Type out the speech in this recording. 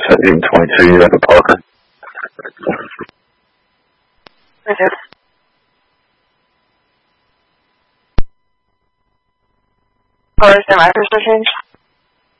in 22 you have a partner? I do. Or is the microphone changed?